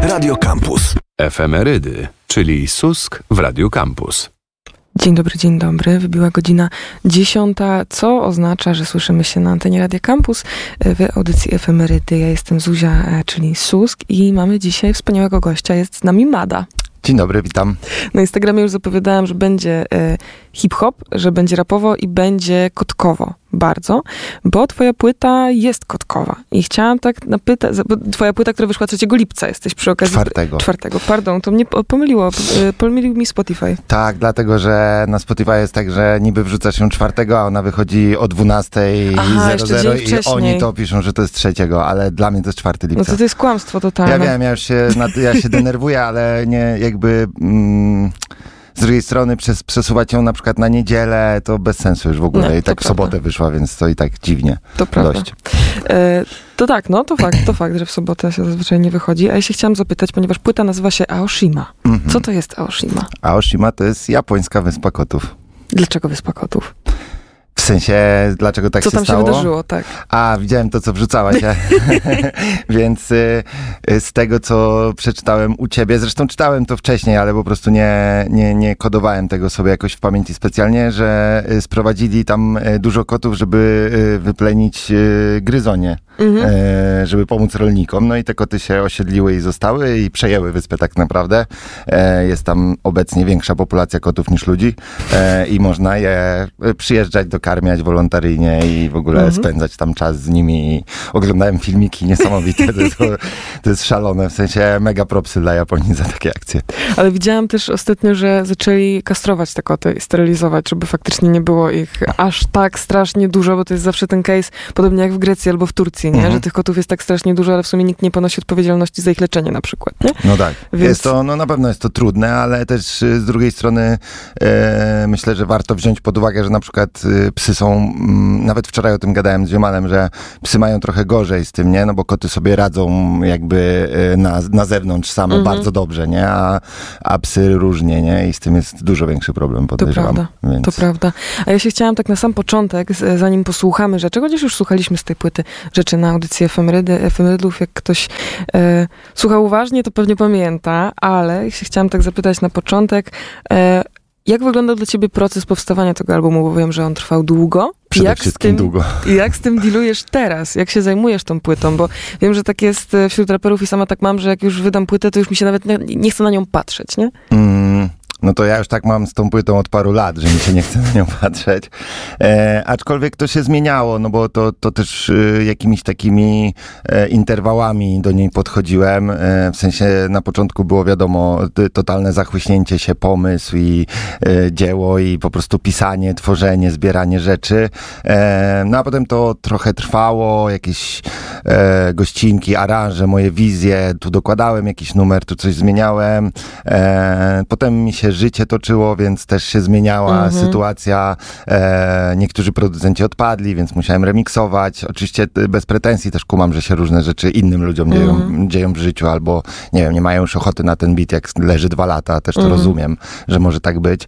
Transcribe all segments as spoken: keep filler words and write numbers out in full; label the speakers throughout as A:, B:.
A: Radio Campus. Efemerydy, czyli Susk w Radio Campus.
B: Dzień dobry, dzień dobry. Wybiła godzina dziesiąta, co oznacza, że słyszymy się na antenie Radia Campus w audycji Efemerydy. Ja jestem Zuzia, czyli Susk, i mamy dzisiaj wspaniałego gościa. Jest z nami Mada.
C: Dzień dobry, witam.
B: Na Instagramie już zapowiadałam, że będzie e, hip-hop, że będzie rapowo i będzie kotkowo. Bardzo, bo twoja płyta jest kotkowa. I chciałam tak napytać, bo twoja płyta, która wyszła trzeciego lipca, jesteś przy okazji...
C: Czwartego.
B: Czwartego, pardon, to mnie pomyliło, pomylił mi Spotify.
C: Tak, dlatego, że na Spotify jest tak, że niby wrzucasz ją czwartego, a ona wychodzi o dwunastej zero zero i oni to piszą, że to jest trzeciego, ale dla mnie to jest czwarty lipca.
B: No to to jest kłamstwo totalne.
C: Ja wiem, ja już się, ja się denerwuję, ale nie jakby... Mm, z drugiej strony przez, przesuwać ją na przykład na niedzielę, to bez sensu już w ogóle.
B: No,
C: i tak w sobotę
B: prawda.
C: wyszła, więc to i tak dziwnie.
B: To prawda.
C: Dość.
B: E, to tak, no to fakt, to fakt, że w sobotę się zazwyczaj nie wychodzi. A ja się chciałam zapytać, ponieważ płyta nazywa się Aoshima. Mhm. Co to jest Aoshima?
C: Aoshima to jest japońska wyspa kotów.
B: Dlaczego wyspa kotów?
C: W sensie, dlaczego tak
B: co
C: się stało?
B: Co tam się wydarzyło, tak.
C: A, widziałem to, co wrzucałaś. Więc y, z tego, co przeczytałem u ciebie, zresztą czytałem to wcześniej, ale po prostu nie, nie, nie kodowałem tego sobie jakoś w pamięci specjalnie, że y, sprowadzili tam y, dużo kotów, żeby y, wyplenić y, gryzonie, mhm. y, żeby pomóc rolnikom. No i te koty się osiedliły i zostały i przejęły wyspę tak naprawdę. Y, jest tam obecnie większa populacja kotów niż ludzi y, i można je y, przyjeżdżać do karmiać wolontaryjnie i w ogóle mhm. spędzać tam czas z nimi. I oglądałem filmiki niesamowite. To, to, to jest szalone. W sensie mega propsy dla Japonii za takie akcje.
B: Ale widziałam też ostatnio, że zaczęli kastrować te koty i sterylizować, żeby faktycznie nie było ich aż tak strasznie dużo, bo to jest zawsze ten case, podobnie jak w Grecji albo w Turcji, nie? Mhm. Że tych kotów jest tak strasznie dużo, ale w sumie nikt nie ponosi odpowiedzialności za ich leczenie na przykład, nie?
C: No tak.
B: Więc...
C: Jest to, no na pewno jest to trudne, ale też z drugiej strony e, myślę, że warto wziąć pod uwagę, że na przykład e, psy są, m, nawet wczoraj o tym gadałem z ziomalem, że psy mają trochę gorzej z tym, nie? No bo koty sobie radzą jakby e, na, na zewnątrz same mhm. bardzo dobrze, nie? A, a psy różnie, nie? I z tym jest dużo większy problem, podejrzewam.
B: To prawda,
C: Więc...
B: to prawda. A ja się chciałam tak na sam początek, zanim posłuchamy rzeczy, chociaż już słuchaliśmy z tej płyty rzeczy na audycji Efemerydy, Efemerydów, jak ktoś e, słuchał uważnie, to pewnie pamięta, ale się chciałam tak zapytać na początek, e, jak wyglądał dla ciebie proces powstawania tego albumu, bo wiem, że on trwał długo.
C: Przede
B: jak
C: wszystkim
B: z tym,
C: długo.
B: I jak z tym dealujesz teraz? Jak się zajmujesz tą płytą? Bo wiem, że tak jest wśród raperów i sama tak mam, że jak już wydam płytę, to już mi się nawet nie, nie chce na nią patrzeć, nie? Mm.
C: No to ja już tak mam z tą płytą od paru lat, że mi się nie chce na nią patrzeć. E, aczkolwiek to się zmieniało, no bo to, to też e, jakimiś takimi e, interwałami do niej podchodziłem. E, w sensie na początku było wiadomo t, totalne zachłyśnięcie się, pomysł i e, dzieło i po prostu pisanie, tworzenie, zbieranie rzeczy. E, no a potem to trochę trwało, jakieś e, gościnki, aranże, moje wizje. Tu dokładałem jakiś numer, tu coś zmieniałem. E, potem mi się życie toczyło, więc też się zmieniała mhm. sytuacja. E, niektórzy producenci odpadli, więc musiałem remiksować. Oczywiście bez pretensji też kumam, że się różne rzeczy innym ludziom dzieją, mhm. dzieją w życiu, albo nie wiem, nie mają już ochoty na ten beat, jak leży dwa lata. Też to mhm. rozumiem, że może tak być.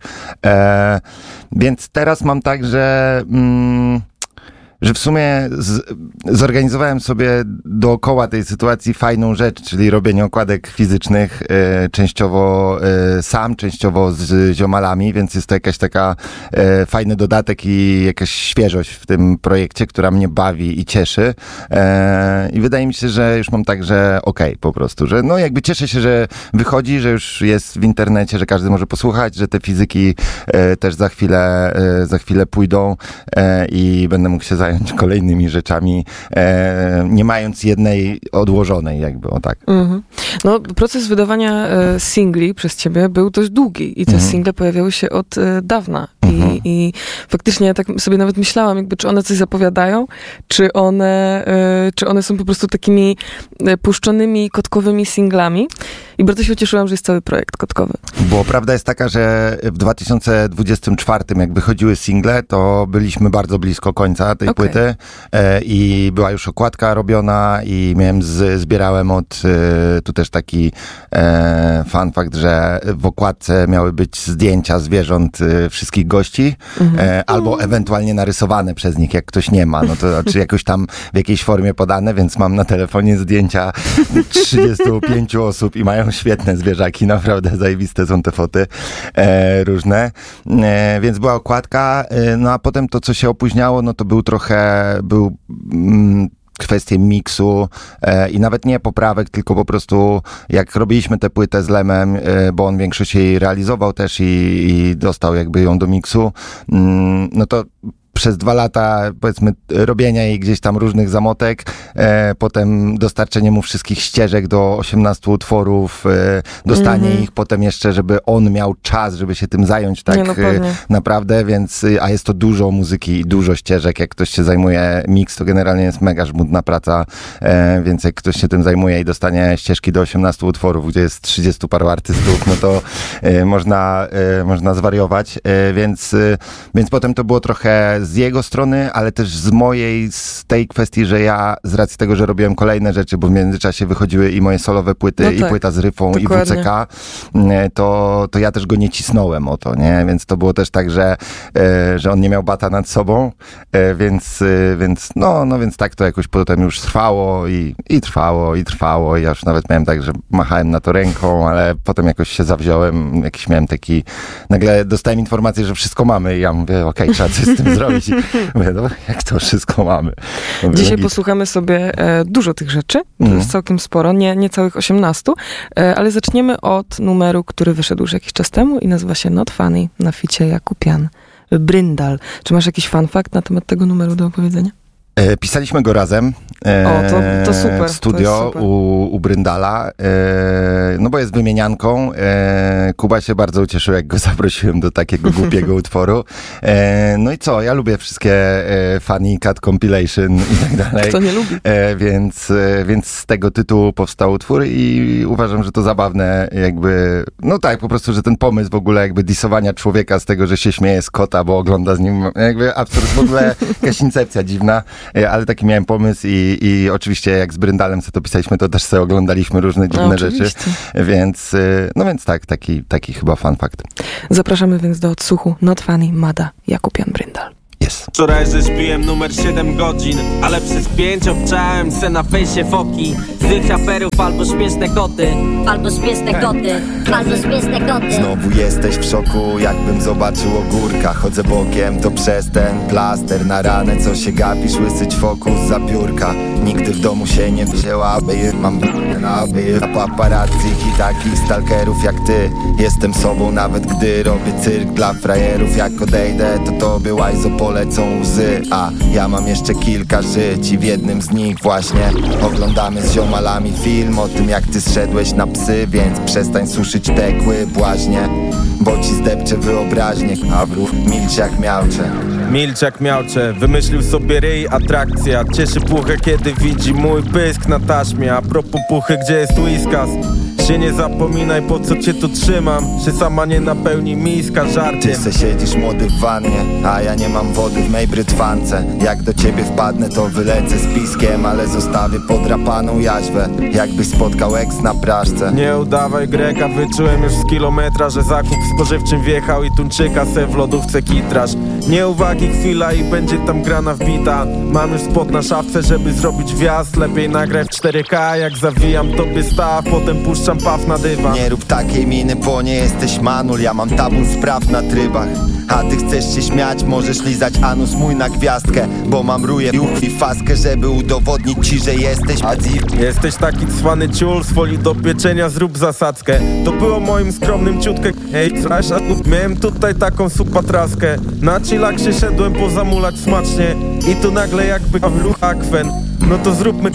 C: E, więc teraz mam tak, że... Mm, że w sumie z, zorganizowałem sobie dookoła tej sytuacji fajną rzecz, czyli robienie okładek fizycznych e, częściowo e, sam, częściowo z ziomalami, więc jest to jakaś taka e, fajny dodatek i jakaś świeżość w tym projekcie, która mnie bawi i cieszy. E, I wydaje mi się, że już mam tak, że okej, okay, po prostu, że no jakby cieszę się, że wychodzi, że już jest w internecie, że każdy może posłuchać, że te fizyki e, też za chwilę, e, za chwilę pójdą e, i będę mógł się zająć kolejnymi rzeczami, e, nie mając jednej odłożonej, jakby, o tak. Mm-hmm.
B: No, proces wydawania e, singli przez ciebie był dość długi i te mm-hmm. single pojawiały się od e, dawna. Mm-hmm. I, I faktycznie ja tak sobie nawet myślałam, jakby, czy one coś zapowiadają, czy one, e, czy one są po prostu takimi e, puszczonymi, kotkowymi singlami. I bardzo się ucieszyłam, że jest cały projekt kotkowy.
C: Bo prawda jest taka, że w dwa tysiące dwudziestym czwartym, jak wychodziły single, to byliśmy bardzo blisko końca tej
B: Okay.
C: płyty e, i była już okładka robiona i miałem, z, zbierałem od, e, tu też taki e, fun fact, że w okładce miały być zdjęcia zwierząt e, wszystkich gości, mhm. e, albo ewentualnie narysowane przez nich, jak ktoś nie ma, no to czy jakoś tam w jakiejś formie podane, więc mam na telefonie zdjęcia trzydziestu pięciu osób i mają świetne zwierzaki, naprawdę zajebiste są te foty e, różne, e, więc była okładka, e, no a potem to, co się opóźniało, no to był trochę, był mm, kwestie miksu e, i nawet nie poprawek, tylko po prostu jak robiliśmy tę płytę z Lemem, e, bo on większość jej realizował też i, i dostał jakby ją do miksu, mm, no to przez dwa lata, powiedzmy, robienia jej gdzieś tam różnych zamotek, e, potem dostarczenie mu wszystkich ścieżek do osiemnastu utworów, e, dostanie mm-hmm. ich, potem jeszcze, żeby on miał czas, żeby się tym zająć tak
B: no,
C: e, naprawdę, więc, a jest to dużo muzyki i dużo ścieżek, jak ktoś się zajmuje mix, to generalnie jest mega żmudna praca, e, więc jak ktoś się tym zajmuje i dostanie ścieżki do osiemnastu utworów, gdzie jest trzydziestu paru artystów, no to e, można, e, można zwariować, e, więc, e, więc potem to było trochę z jego strony, ale też z mojej, z tej kwestii, że ja z racji tego, że robiłem kolejne rzeczy, bo w międzyczasie wychodziły i moje solowe płyty, no tak, i płyta z Ryfą, dokładnie. I W C K, to, to ja też go nie cisnąłem o to, nie? Więc to było też tak, że, e, że on nie miał bata nad sobą, e, więc, e, więc no, no więc tak to jakoś potem już trwało i, i trwało, i trwało. I ja już nawet miałem tak, że machałem na to ręką, ale potem jakoś się zawziąłem, jakiś miałem taki, nagle dostałem informację, że wszystko mamy i ja mówię, okej, okay, trzeba coś z tym zrobić. Mówię, no, jak to wszystko mamy? Mówię,
B: Dzisiaj
C: no,
B: posłuchamy sobie e, dużo tych rzeczy, to
C: mm.
B: jest całkiem sporo, nie, nie całych osiemnastu, e, ale zaczniemy od numeru, który wyszedł już jakiś czas temu i nazywa się Not Funny na ficie Jakupian Bryndal. Czy masz jakiś fun fact na temat tego numeru do opowiedzenia?
C: E, pisaliśmy go razem e,
B: o, to, to super,
C: w studio
B: to super.
C: U, u Bryndala, e, no bo jest wymienianką. E, Kuba się bardzo ucieszył, jak go zaprosiłem do takiego głupiego utworu. E, no i co, ja lubię wszystkie e, Funny Cut Compilation i tak dalej.
B: Kto nie lubi?
C: E, więc, e, więc z tego tytułu powstał utwór i uważam, że to zabawne jakby, no tak, po prostu, że ten pomysł w ogóle jakby disowania człowieka z tego, że się śmieje z kota, bo ogląda z nim, jakby absurd, w ogóle jakaś incepcja dziwna. Ale taki miałem pomysł i, i oczywiście jak z Bryndalem sobie to pisaliśmy, to też sobie oglądaliśmy różne dziwne
B: no,
C: rzeczy. Więc, no więc tak, taki, taki chyba fun fact.
B: Zapraszamy więc do odsłuchu Not Funny Mada Jakupian Bryndal.
C: Yes.
D: Wczoraj że śpiłem numer siedem godzin, ale przez pięć obczałem se na fejsie foki z tych raperów albo śmieszne koty,
E: albo śmieszne koty, albo śmieszne koty.
F: Znowu jesteś w szoku, jakbym zobaczył ogórka. Chodzę bokiem, to przez ten plaster na ranę, co się gapisz, łysyć fokus za biurka. Nigdy w domu się nie wzięła, by mam na paparazzi i takich stalkerów jak ty. Jestem sobą nawet gdy robię cyrk dla frajerów. Jak odejdę, to tobie łajzo polecą łzy. A ja mam jeszcze kilka żyć i w jednym z nich właśnie oglądamy z ziomalami film o tym, jak ty zszedłeś na psy. Więc przestań suszyć te kły błaźnie, bo ci zdepczę wyobraźnię. Awrów, milcz jak miałcze.
D: Milcz jak miałcze, wymyślił sobie ryj atrakcja. Cieszy puchę, kiedy widzi mój pysk na taśmie. A propos puchy, gdzie jest whiskas? Się nie zapominaj, po co cię tu trzymam. Czy sama nie napełni miska żartiem.
F: Ty se siedzisz młody w wannie, a ja nie mam wody w mej brytwance. Jak do ciebie wpadnę, to wylecę z piskiem, ale zostawię podrapaną jaźwę, jakbyś spotkał eks na praszce.
D: Nie udawaj Greka, wyczułem już z kilometra, że zakup w spożywczym wjechał i tuńczyka se w lodówce kitraż. Nie uwagi chwila i będzie tam grana wbita. Mam już spot na szafce, żeby zrobić wjazd. Lepiej nagraj w cztery K, jak zawijam tobie staw, potem puszczam paw na dywan.
F: Nie rób takiej miny, bo nie jesteś manul. Ja mam tabun spraw na trybach, a ty chcesz się śmiać, możesz lizać anus mój na gwiazdkę, bo mam ruję juch i faskę, żeby udowodnić ci, że jesteś adzi.
D: Jesteś taki cwany ciul, z folii do pieczenia zrób zasadzkę. To było moim skromnym ciutkę. Ej, zrasza, miałem tutaj taką supatraskę. Na chillak się szedłem pozamulać smacznie i tu nagle jakby w ruch akwen. No to zróbmy